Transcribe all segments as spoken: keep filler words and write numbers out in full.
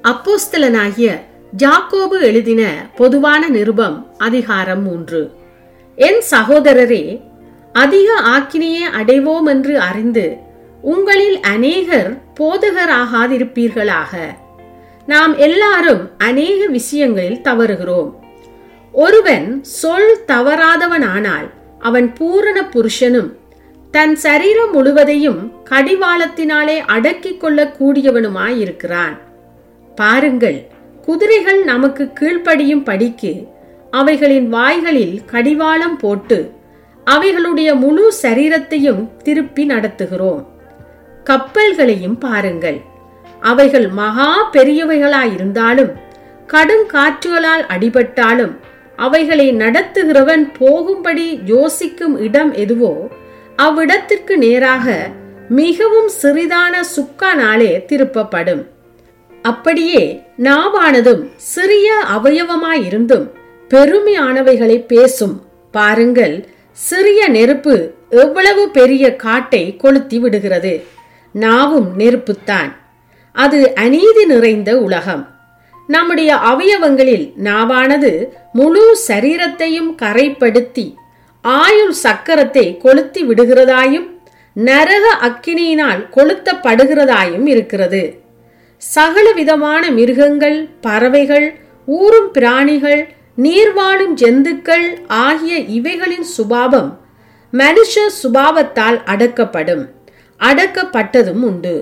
அப்போஸ்தலனாகிய யாக்கோபு எழுதின பொதுவான நிருபம் அதிகாரம் மூன்று. என் சகோதரரே, அதிக ஆக்கினையை அடைவோம் என்று அறிந்து உங்களில் அநேகர் போதகராகாதிருப்பீர்களாக. நாம் எல்லாரும் அநேக விஷயங்களில் தவறுகிறோம். ஒருவன் சொல் தவறாதவனானால் அவன் பூரண புருஷனும் தன் சரீரம் முழுவதையும் கடிவாளத்தினாலே அடக்கிக் கொள்ள கூடியவனுமாயிருக்கிறான். பாருங்கள், குதிரைகள் நமக்கு கீழ்ப்படியும் படிக்கு அவைகளின் வாய்களில் கடிவாளம் போட்டு அவைகளுடைய முழு சரீரத்தையும் திருப்பி நடத்துகிறோம். கப்பல்களையும் பாருங்கள், அவைகள் மகா பெரியவைகளாயிருந்தாலும் கடுங்காற்றுகளால் அடிபட்டாலும் அவைகளை நடத்துகிறவன் போகும்படி யோசிக்கும் இடம் எதுவோ அவ்விடத்திற்கு நேராக மிகவும் சிறிதான சுக்கானாலே திருப்பப்படும். அப்படியே நாவானதும் சிறிய அவயவமாயிருந்தும் பெருமையானவைகளை பேசும். பாருங்கள், சிறிய நெருப்பு எவ்வளவு பெரிய காட்டை கொளுத்தி விடுகிறது. நாவும் நெருப்புத்தான். அது அநீதி நிறைந்த உலகம். நம்முடைய அவயவங்களில் நாவானது முழு சரீரத்தையும் கரைப்படுத்தி ஆயுள் சக்கரத்தை கொளுத்தி விடுகிறதாயும் நரக அக்கினியினால் கொளுத்தப்படுகிறதாயும் இருக்கிறது. சகல விதமான மிருகங்கள், பறவைகள், ஊரும் பிராணிகள், நீர்வாழும் ஜந்துக்கள் ஆகிய இவைகளின் சுபாவம் மனுஷ சுபாவத்தால் அடக்கப்படும், அடக்கப்பட்டதும் உண்டு.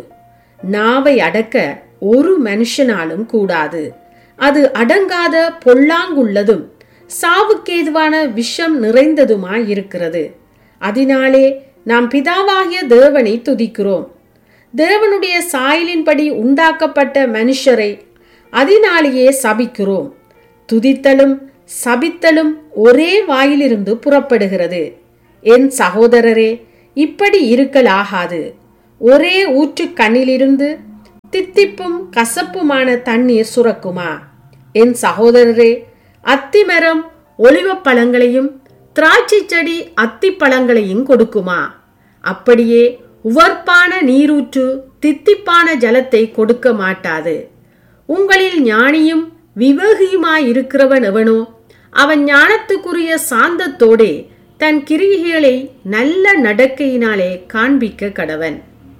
நாவை அடக்க ஒரு மனுஷனாலும் கூடாது. அது அடங்காத பொல்லாங்குள்ளதும் சாவுக்கேதுவான விஷம் நிறைந்ததுமாயிருக்கிறது. அதனாலே நாம் பிதாவாகிய தேவனை துதிக்கிறோம். தேவனுடைய சாயலின்படி உண்டாக்கப்பட்ட மனுஷரை அதனாலேயே சபிக்கிறோம். துதித்தலும் சபித்தலும் ஒரே வாயிலிருந்து புறப்படுகிறது. என் சகோதரரே, இப்படி இருக்கலாகாது. ஒரே ஊற்று கண்ணிலிருந்து தித்திப்பும் கசப்புமான தண்ணீர் சுரக்குமா? என் சகோதரரே, அத்திமரம் ஒலிவ பழங்களையும் திராட்சை செடி அத்திப்பழங்களையும் கொடுக்குமா? அப்படியே உவர்ப்பான நீரூற்று தித்திப்பான ஜலத்தை கொடுக்க மாட்டாது. உங்களில் ஞானியும் விவேகியுமாயிருக்கிறவன் எவனோ அவன் ஞானத்துக்குரிய சாந்தத்தோடே தன் கிரியைகளை நல்ல நடக்கையினாலே காண்பிக்க கடவன்.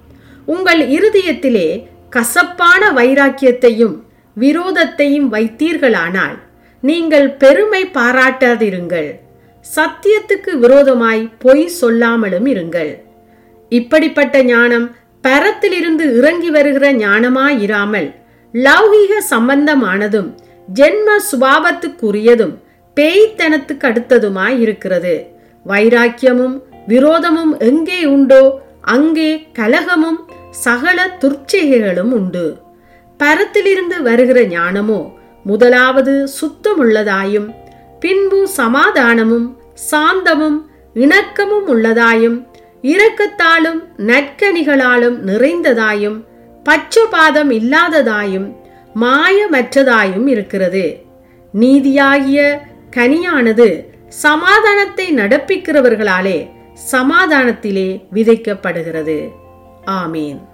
உங்கள் இருதயத்திலே கசப்பான வைராக்கியத்தையும் விரோதத்தையும் வைத்தீர்களானால் நீங்கள் பெருமை பாராட்டாதிருங்கள். சத்தியத்துக்கு விரோதமாய் பொய் சொல்லாமலும் இருங்கள். இப்படிப்பட்ட ஞானம் பரத்திலிருந்து இறங்கி வருகிற ஞானமாயிராமல் லௌகிக சம்பந்தமானதும் ஜென்ம சுபாவத்துக்குரியதும் பேய்த்தனத்துக்கு அடுத்ததுமாய் இருக்கிறது. வைராக்கியமும் விரோதமும் எங்கே உண்டோ அங்கே கலகமும் சகல துர்ச்செய்கைகளும் உண்டு. பரத்திலிருந்து வருகிற ஞானமோ முதலாவது சுத்தமுள்ளதாயும் பின்பு சமாதானமும் சாந்தமும் இணக்கமும் உள்ளதாயும் இரக்கத்தாலும் நற்கனிகளாலும் நிறைந்ததாயும் பட்சபாதம் இல்லாததாயும் மாயமற்றதாயும் இருக்கிறது. நீதியாகிய கனியானது சமாதானத்தை நடப்பிக்கிறவர்களாலே சமாதானத்திலே விதைக்கப்படுகிறது. ஆமீன்.